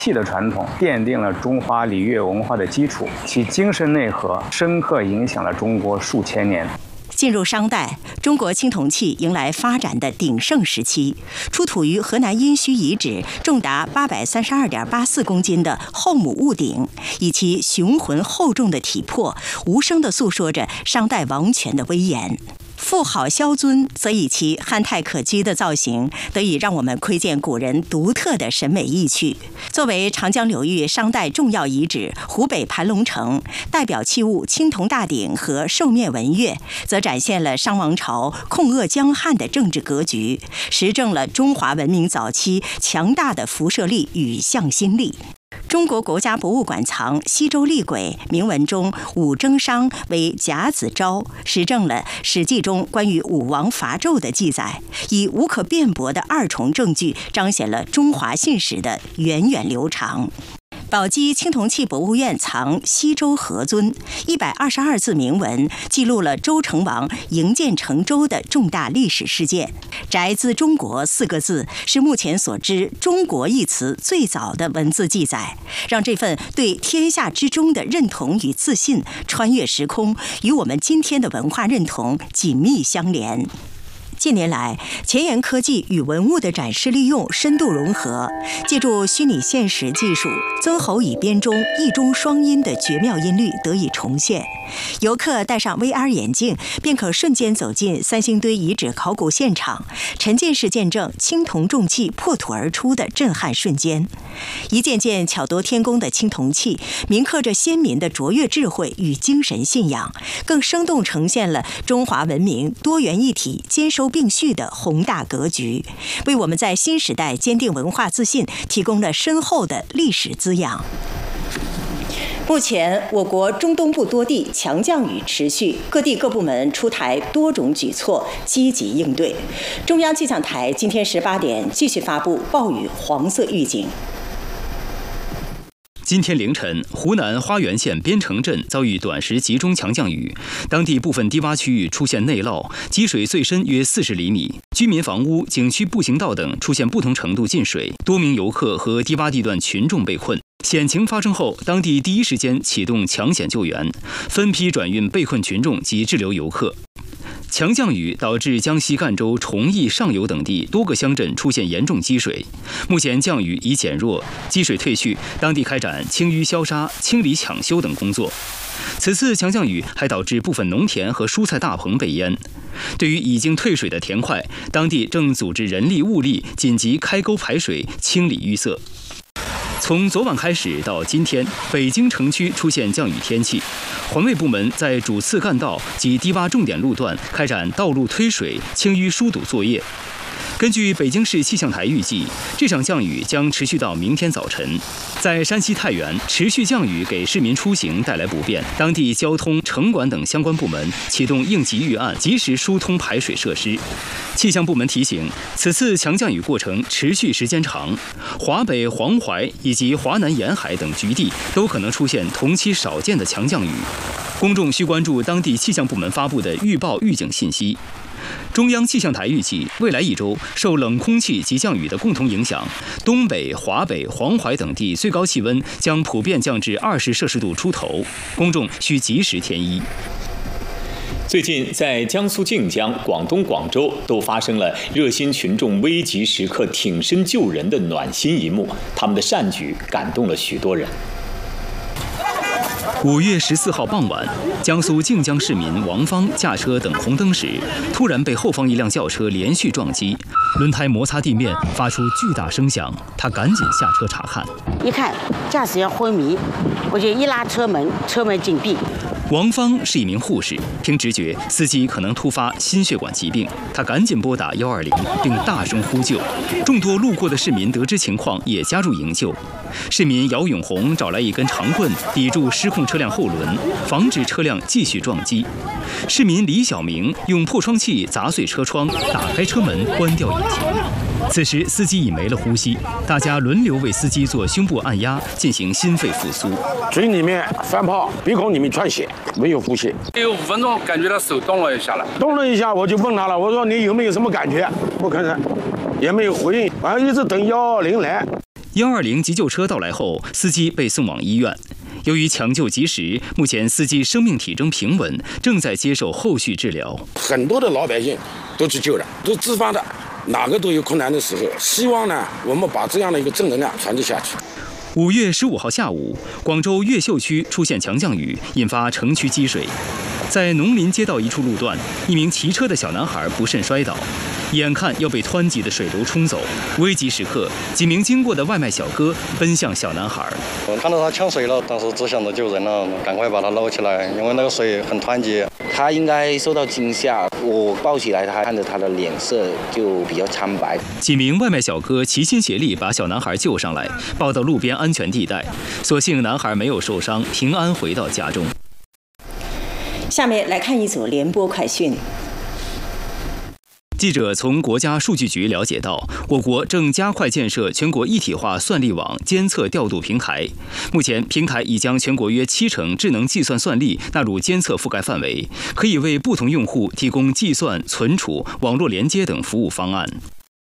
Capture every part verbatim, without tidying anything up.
器的传统奠定了中华礼乐文化的基础，其精神内核深刻影响了中国数千年。 进入商代，中国青铜器迎来发展的鼎盛时期。出土于河南殷墟遗址重达八百三十二点八四公斤的后母戊鼎，以其雄浑厚重的体魄，无声地诉说着商代王权的威严。富好萧尊则以其憨态可掬的造型，得以让我们窥见古人独特的审美意趣。作为长江流域商代重要遗址，湖北盘龙城代表器物青铜大鼎和兽面纹钺，则展现了商王朝控扼江汉的政治格局，实证了中华文明早期强大的辐射力与向心力。中国国家博物馆藏西周厉鬼铭文中武征商为甲子昭，实证了《史记》中关于武王伐纣的记载，以无可辩驳的二重证据彰显了中华信史的源远流长。宝鸡青铜器博物院藏西周何尊一百二十二字铭文，记录了周成王营建成周的重大历史事件。宅兹中国四个字是目前所知中国一词最早的文字记载，让这份对天下之中的认同与自信穿越时空，与我们今天的文化认同紧密相连。近年来，前沿科技与文物的展示利用深度融合，借助虚拟现实技术，曾侯乙编中一中双音的绝妙音律得以重现。游客戴上 V R 眼镜，便可瞬间走进三星堆遗址考古现场，沉浸式见证青铜重器破土而出的震撼瞬间。一件件巧夺天工的青铜器，铭刻着先民的卓越智慧与精神信仰，更生动呈现了中华文明多元一体、兼收并蓄的宏大格局，为我们在新时代坚定文化自信提供了深厚的历史滋养。目前，我国中东部多地强降雨持续，各地各部门出台多种举措，积极应对。中央气象台今天十八点继续发布暴雨黄色预警。 今天凌晨，湖南花园县边城镇遭遇短时集中强降雨，当地部分低洼区域出现内涝，积水最深约四十厘米，居民房屋、景区步行道等出现不同程度进水，多名游客和低洼地段群众被困。险情发生后，当地第一时间启动抢险救援，分批转运被困群众及滞留游客。强降雨导致江西赣州崇义上游等地多个乡镇出现严重积水，目前降雨已减弱，积水退去，当地开展清淤消沙、清理抢修等工作。此次强降雨还导致部分农田和蔬菜大棚被淹。对于已经退水的田块，当地正组织人力物力紧急开沟排水、清理淤塞。从昨晚开始到今天，北京城区出现降雨天气，环卫部门在主次干道及低洼重点路段开展道路推水、清淤疏堵作业。根据北京市气象台预计，这场降雨将持续到明天早晨。在山西太原，持续降雨给市民出行带来不便，当地交通、城管等相关部门启动应急预案，及时疏通排水设施。气象部门提醒，此次强降雨过程持续时间长，华北、黄淮以及华南沿海等局地都可能出现同期少见的强降雨。公众需关注当地气象部门发布的预报预警信息。中央气象台预计，未来一周受冷空气及降雨的共同影响，东北、华北、黄淮等地最高气温将普遍降至二十摄氏度出头，公众需及时添衣。 最近，在江苏靖江、广东广州都发生了热心群众危急时刻挺身救人的暖心一幕，他们的善举感动了许多人。 五月十四号傍晚，江苏靖江市民王芳驾车等红灯时，突然被后方一辆轿车连续撞击，轮胎摩擦地面，发出巨大声响。他赶紧下车查看， 一看驾驶员昏迷，我就一拉车门，车门紧闭。 王芳是一名护士，凭直觉，司机可能突发心血管疾病，他赶紧拨打一二零，并大声呼救。众多路过的市民得知情况，也加入营救。市民姚永红找来一根长棍，抵住失控车辆后轮，防止车辆继续撞击。市民李小明用破窗器砸碎车窗，打开车门，关掉引擎。此时司机已没了呼吸，大家轮流为司机做胸部按压，进行心肺复苏。 嘴里面翻泡，鼻孔里面窜血，没有呼吸。 有五分钟，感觉到手动了一下了， 动了一下，我就问他了，我说你有没有什么感觉？不吭声，也没有回应，反正一直等幺二零来。 一二零急救车到来后，司机被送往医院。由于抢救及时，目前司机生命体征平稳，正在接受后续治疗。 很多的老百姓都去救了，都自发的，哪个都有困难的时候。希望呢，我们把这样的一个正能量传递下去。 五月十五号下午，广州越秀区出现强降雨，引发城区积水。在农林街道一处路段，一名骑车的小男孩不慎摔倒，眼看要被湍急的水流冲走。危急时刻，几名经过的外卖小哥奔向小男孩。 我看到他呛水了，当时只想着救人了，赶快把他捞起来，因为那个水很湍急。 他应该受到惊吓，我抱起来，他看着他的脸色就比较苍白。 几名外卖小哥齐心协力把小男孩救上来，抱到路边安全地带。所幸男孩没有受伤，平安回到家中。 下面来看一组联播快讯。 记者从国家数据局了解到，我国正加快建设全国一体化算力网监测调度平台。目前，平台已将全国约七成智能计算算力纳入监测覆盖范围，可以为不同用户提供计算、存储、网络连接等服务方案。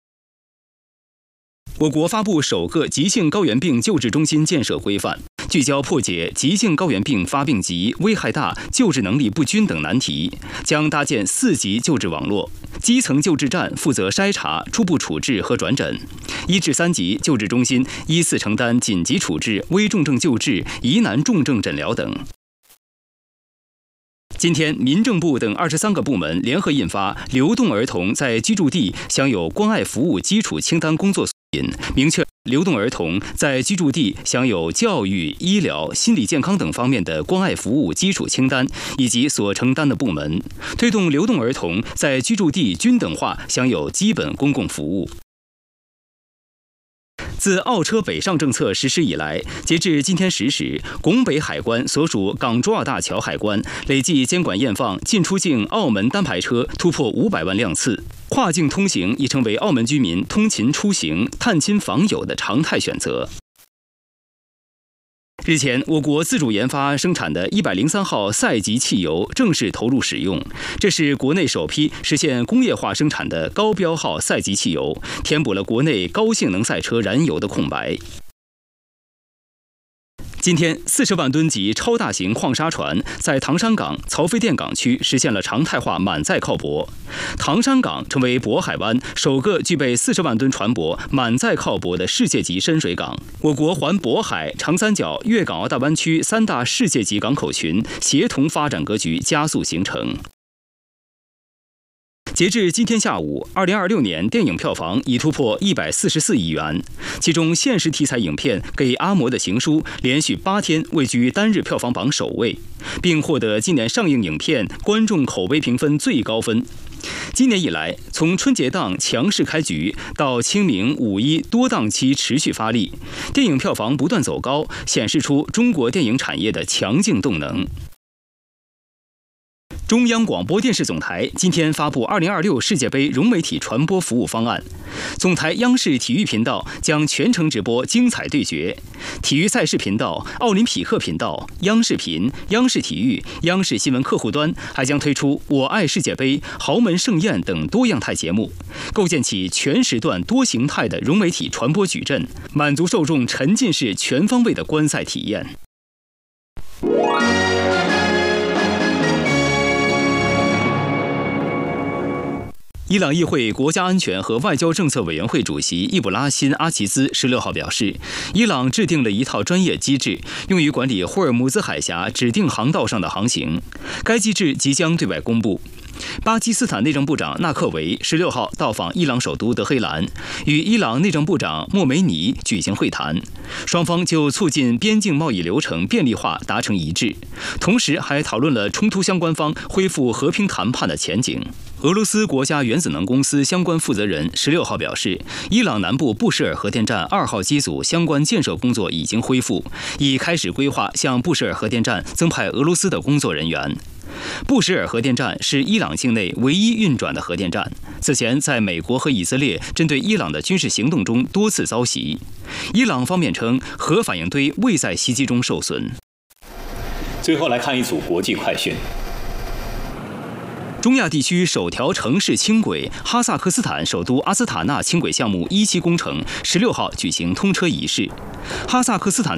我国发布首个急性高原病救治中心建设规范，聚焦破解急性高原病发病急、危害大、救治能力不均等难题，将搭建四级救治网络。基层救治站负责筛查、初步处置和转诊，一至三级救治中心依次承担紧急处置、危重症救治、疑难重症诊疗等。今天，民政部等二十三个部门联合印发《流动儿童在居住地享有关爱服务基础清单工作引》，明确流动儿童在居住地享有教育、医疗、心理健康等方面的关爱服务基础清单以及所承担的部门，推动流动儿童在居住地均等化享有基本公共服务。自澳车北上政策实施以来，截至今天十时，拱北海关所属港珠澳大桥海关累计监管验放进出境澳门单牌车突破五百万辆次，跨境通行已成为澳门居民通勤出行、探亲访友的常态选择。日前，我国自主研发生产的一百零三号赛级汽油正式投入使用，这是国内首批实现工业化生产的高标号赛级汽油，填补了国内高性能赛车燃油的空白。今天，四十万吨级超大型矿砂船在唐山港、曹妃甸港区实现了常态化满载靠泊。唐山港成为渤海湾首个具备四十万吨船舶满载靠泊的世界级深水港。我国环渤海、长三角、粤港澳大湾区三大世界级港口群协同发展格局加速形成。截至今天下午，二零二六年电影票房已突破一百四十四亿元，其中现实题材影片《给阿嬷的情书》连续八天位居单日票房榜首位，并获得今年上映影片观众口碑评分最高分。今年以来，从春节档强势开局到清明、五一多档期持续发力，电影票房不断走高，显示出中国电影产业的强劲动能。中央广播电视总台今天发布二零二六世界杯融媒体传播服务方案，总台央视体育频道将全程直播精彩对决，体育赛事频道、奥林匹克频道、央视频、央视体育、央视新闻客户端还将推出我爱世界杯、豪门盛宴等多样态节目，构建起全时段多形态的融媒体传播矩阵，满足受众沉浸式全方位的观赛体验。伊朗议会国家安全和外交政策委员会主席伊卜拉辛·阿齐兹十六号表示，伊朗制定了一套专业机制，用于管理霍尔木兹海峡指定航道上的航行。该机制即将对外公布。巴基斯坦内政部长纳克维十六号到访伊朗首都德黑兰，与伊朗内政部长莫梅尼举行会谈，双方就促进边境贸易流程便利化达成一致，同时还讨论了冲突相关方恢复和平谈判的前景。俄罗斯国家原子能公司相关负责人十六号表示，伊朗南部布什尔核电站二号机组相关建设工作已经恢复，已开始规划向布什尔核电站增派俄罗斯的工作人员。布什尔核电站是伊朗境内唯一运转的核电站，此前在美国和以色列针对伊朗的军事行动中多次遭袭。伊朗方面称，核反应堆未在袭击中受损。 最后来看一组国际快讯。 中亚地区首条城市轻轨哈萨克斯坦首都阿斯塔纳轻轨项目一期工程十六号举行通车仪式。哈萨克斯坦